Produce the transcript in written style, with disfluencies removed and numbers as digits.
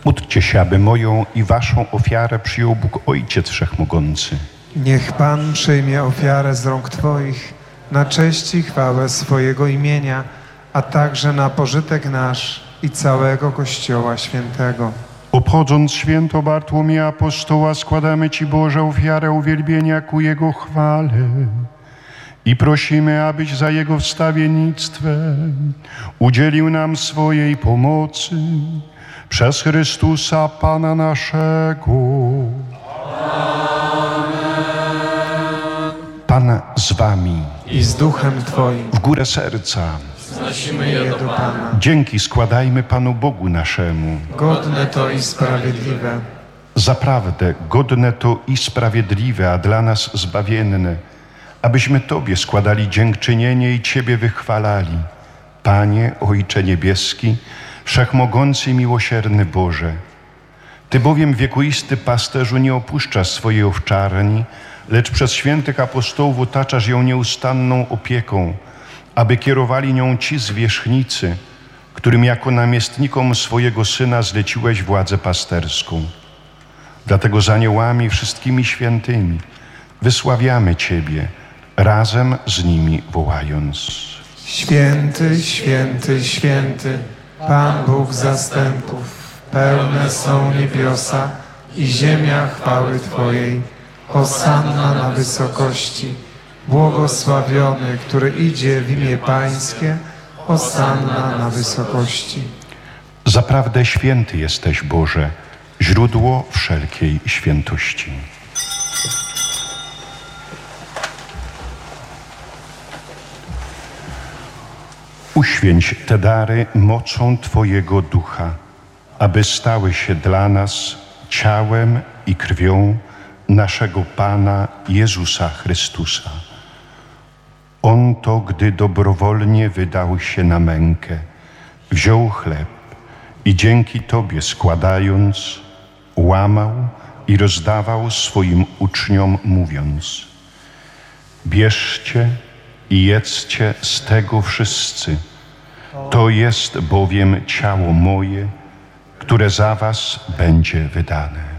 Módlcie się, aby moją i waszą ofiarę przyjął Bóg Ojciec Wszechmogący. Niech Pan przyjmie ofiarę z rąk Twoich na cześć i chwałę swojego imienia, a także na pożytek nasz i całego Kościoła Świętego. Obchodząc święto Bartłomieja Apostoła, składamy Ci, Boże, ofiarę uwielbienia ku Jego chwale i prosimy, abyś za Jego wstawiennictwem udzielił nam swojej pomocy przez Chrystusa Pana naszego. Pan z wami. I z duchem Twoim. W górę serca. Wznosimy je do Pana. Dzięki składajmy Panu Bogu naszemu. Godne to i sprawiedliwe. Zaprawdę godne to i sprawiedliwe, a dla nas zbawienne, abyśmy Tobie składali dziękczynienie i Ciebie wychwalali. Panie, Ojcze Niebieski, Wszechmogący i miłosierny Boże, Ty bowiem, wiekuisty pasterzu, nie opuszczasz swojej owczarni, lecz przez świętych apostołów otaczasz ją nieustanną opieką, aby kierowali nią ci zwierzchnicy, którym jako namiestnikom swojego Syna zleciłeś władzę pasterską. Dlatego z aniołami wszystkimi świętymi wysławiamy Ciebie, razem z nimi wołając: Święty, święty, święty, Pan Bóg zastępów, pełne są niebiosa i ziemia chwały Twojej. Hosanna na wysokości, błogosławiony, który idzie w imię Pańskie, hosanna na wysokości. Zaprawdę święty jesteś, Boże, źródło wszelkiej świętości. Uświęć te dary mocą Twojego Ducha, aby stały się dla nas ciałem i krwią naszego Pana Jezusa Chrystusa. On to, gdy dobrowolnie wydał się na mękę, wziął chleb i dzięki Tobie składając, łamał i rozdawał swoim uczniom, mówiąc: bierzcie i jedzcie z tego wszyscy. To jest bowiem ciało moje, które za was będzie wydane.